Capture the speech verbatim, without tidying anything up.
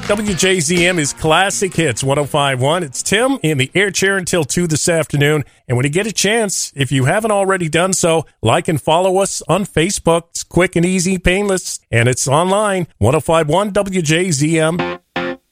W J Z M is Classic Hits one oh five point one. It's Tim in the air chair until two this afternoon. And when you get a chance, if you haven't already done so, like and follow us on Facebook. It's quick and easy, painless, and it's online. one oh five point one W J Z M.